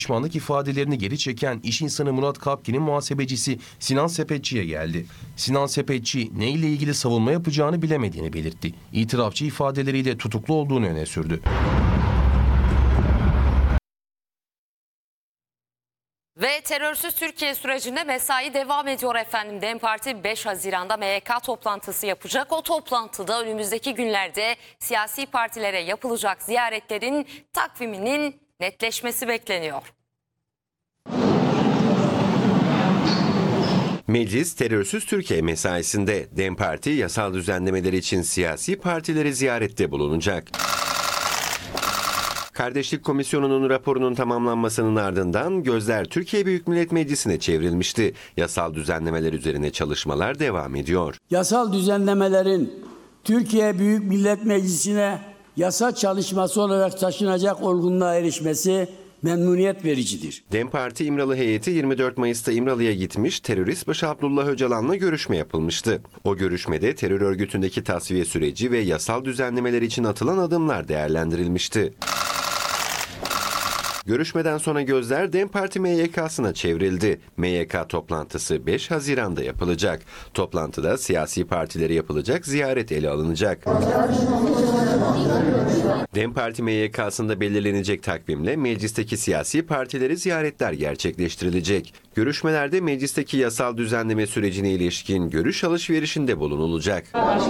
Pişmanlık ifadelerini geri çeken iş insanı Murat Kapki'nin muhasebecisi Sinan Sepetçi'ye geldi. Sinan Sepetçi neyle ilgili savunma yapacağını bilemediğini belirtti. İtirafçı ifadeleriyle tutuklu olduğunu öne sürdü. Ve terörsüz Türkiye sürecinde mesai devam ediyor efendim. DEM Parti 5 Haziran'da MYK toplantısı yapacak. O toplantıda önümüzdeki günlerde siyasi partilere yapılacak ziyaretlerin takviminin netleşmesi bekleniyor. Meclis terörsüz Türkiye mesaisinde DEM Parti yasal düzenlemeler için siyasi partileri ziyarette bulunacak. Kardeşlik Komisyonu'nun raporunun tamamlanmasının ardından gözler Türkiye Büyük Millet Meclisi'ne çevrilmişti. Yasal düzenlemeler üzerine çalışmalar devam ediyor. Yasal düzenlemelerin Türkiye Büyük Millet Meclisi'ne yasa çalışması olarak taşınacak olgunluğa erişmesi memnuniyet vericidir. DEM Parti İmralı heyeti 24 Mayıs'ta İmralı'ya gitmiş, terörist başı Abdullah Öcalan'la görüşme yapılmıştı. O görüşmede terör örgütündeki tasfiye süreci ve yasal düzenlemeler için atılan adımlar değerlendirilmişti. Görüşmeden sonra gözler DEM Parti MYK'sına çevrildi. MYK toplantısı 5 Haziran'da yapılacak. Toplantıda siyasi partilere yapılacak ziyaret ele alınacak. DEM Parti MYK'sında belirlenecek takvimle meclisteki siyasi partileri ziyaretler gerçekleştirilecek. Görüşmelerde meclisteki yasal düzenleme sürecine ilişkin görüş alışverişinde bulunulacak.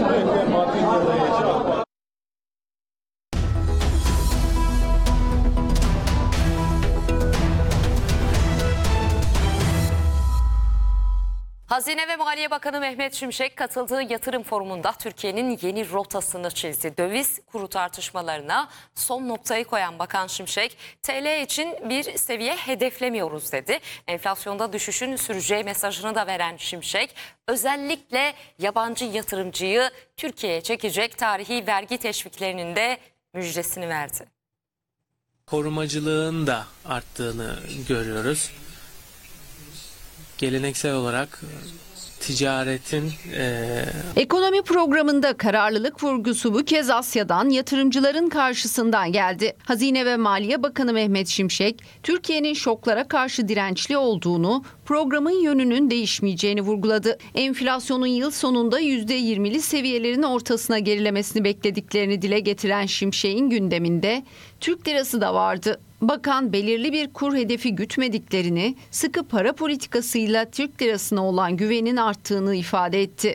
Hazine ve Maliye Bakanı Mehmet Şimşek katıldığı yatırım forumunda Türkiye'nin yeni rotasını çizdi. Döviz kuru tartışmalarına son noktayı koyan Bakan Şimşek, TL için bir seviye hedeflemiyoruz dedi. Enflasyonda düşüşün süreceği mesajını da veren Şimşek, özellikle yabancı yatırımcıyı Türkiye'ye çekecek tarihi vergi teşviklerinin de müjdesini verdi. Korumacılığın da arttığını görüyoruz. Geleneksel olarak ticaretin... Ekonomi programında kararlılık vurgusu bu kez Asya'dan, yatırımcıların karşısından geldi. Hazine ve Maliye Bakanı Mehmet Şimşek, Türkiye'nin şoklara karşı dirençli olduğunu, programın yönünün değişmeyeceğini vurguladı. Enflasyonun yıl sonunda %20'li seviyelerin ortasına gerilemesini beklediklerini dile getiren Şimşek'in gündeminde Türk lirası da vardı. Bakan belirli bir kur hedefi gütmediklerini, sıkı para politikasıyla Türk lirasına olan güvenin arttığını ifade etti.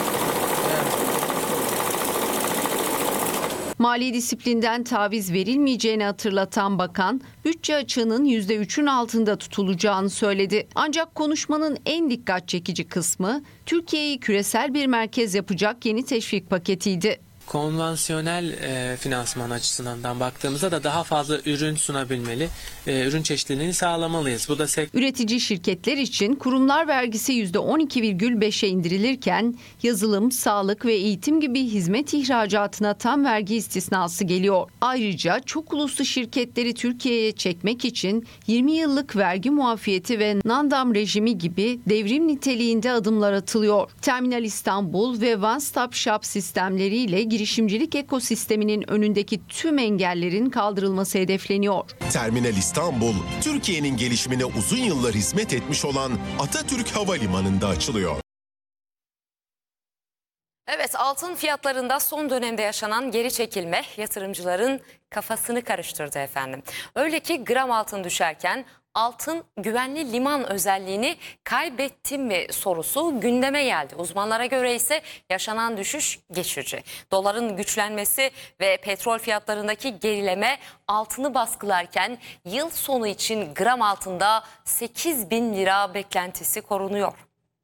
Mali disiplinden taviz verilmeyeceğini hatırlatan bakan, bütçe açığının %3'ün altında tutulacağını söyledi. Ancak konuşmanın en dikkat çekici kısmı, Türkiye'yi küresel bir merkez yapacak yeni teşvik paketiydi. Konvansiyonel finansman açısından baktığımızda da daha fazla ürün sunabilmeli, ürün çeşitliliğini sağlamalıyız. Bu da üretici şirketler için kurumlar vergisi %12,5'e indirilirken yazılım, sağlık ve eğitim gibi hizmet ihracatına tam vergi istisnası geliyor. Ayrıca çok uluslu şirketleri Türkiye'ye çekmek için 20 yıllık vergi muafiyeti ve non-dam rejimi gibi devrim niteliğinde adımlar atılıyor. Terminal İstanbul ve One Stop Shop sistemleriyle girişimcilik ekosisteminin önündeki tüm engellerin kaldırılması hedefleniyor. Terminal İstanbul, Türkiye'nin gelişimine uzun yıllar hizmet etmiş olan Atatürk Havalimanı'nda açılıyor. Evet, altın fiyatlarında son dönemde yaşanan geri çekilme yatırımcıların kafasını karıştırdı efendim. Öyle ki gram altın düşerken altın güvenli liman özelliğini kaybetti mi sorusu gündeme geldi. Uzmanlara göre ise yaşanan düşüş geçici. Doların güçlenmesi ve petrol fiyatlarındaki gerileme altını baskılarken yıl sonu için gram altında 8.000 lira beklentisi korunuyor.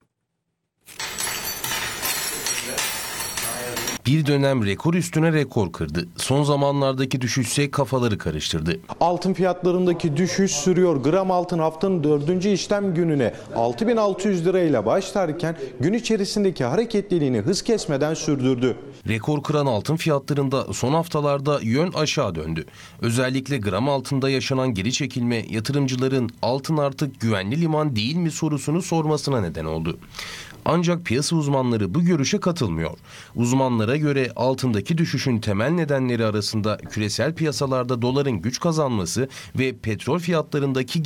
Bir dönem rekor üstüne rekor kırdı. Son zamanlardaki düşüşse kafaları karıştırdı. Altın fiyatlarındaki düşüş sürüyor. Gram altın haftanın 4. işlem gününe 6.600 lirayla başlarken gün içerisindeki hareketliliğini hız kesmeden sürdürdü. Rekor kıran altın fiyatlarında son haftalarda yön aşağı döndü. Özellikle gram altında yaşanan geri çekilme yatırımcıların altın artık güvenli liman değil mi sorusunu sormasına neden oldu. Ancak piyasa uzmanları bu görüşe katılmıyor. Uzmanlara göre altındaki düşüşün temel nedenleri arasında küresel piyasalarda doların güç kazanması ve petrol fiyatlarındaki